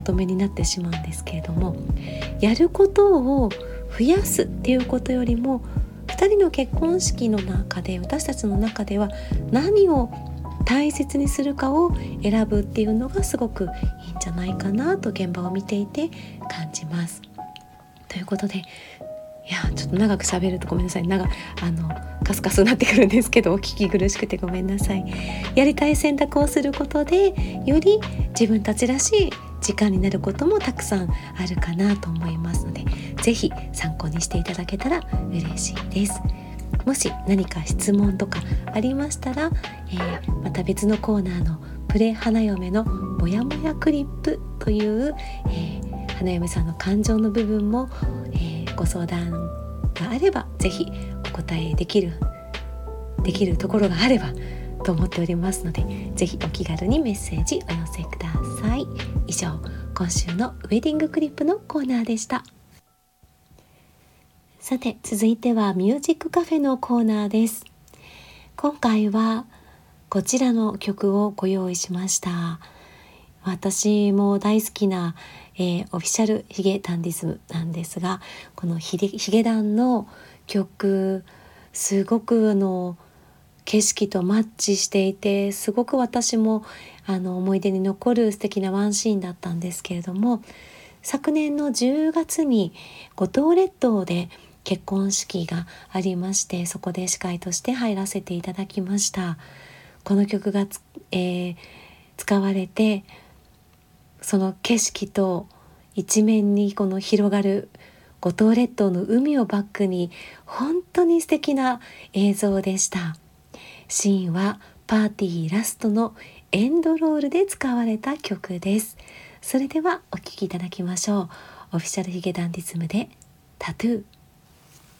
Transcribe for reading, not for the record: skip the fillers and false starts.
とめになってしまうんですけれども、やることを増やすっていうことよりも、2人の結婚式の中で私たちの中では何を大切にするかを選ぶっていうのがすごくいいんじゃないかなと現場を見ていて感じます。ということで、いやちょっと長く喋るとごめんなさい、カスカスになってくるんですけど、お聞き苦しくてごめんなさい。やりたい選択をすることでより自分たちらしい時間になることもたくさんあるかなと思いますので、ぜひ参考にしていただけたら嬉しいです。もし何か質問とかありましたら、また別のコーナーのプレ花嫁のもやもやクリップという、花嫁さんの感情の部分も、ご相談があればぜひお答えできるところがあればと思っておりますので、ぜひお気軽にメッセージお寄せください。以上、今週のウェディングクリップのコーナーでした。さて続いてはミュージックカフェのコーナーです。今回はこちらの曲をご用意しました。私も大好きな、オフィシャルヒゲダンディズムなんですが、このヒゲダンの曲すごく景色とマッチしていて、すごく私も思い出に残る素敵なワンシーンだったんですけれども、昨年の10月に五島列島で結婚式がありまして、そこで司会として入らせていただきました。この曲が使われて、その景色と一面にこの広がる五島列島の海をバックに本当に素敵な映像でした。シーンはパーティーラストのエンドロールで使われた曲です。それではお聴きいただきましょう。オフィシャルヒゲダンディズムでタトゥー。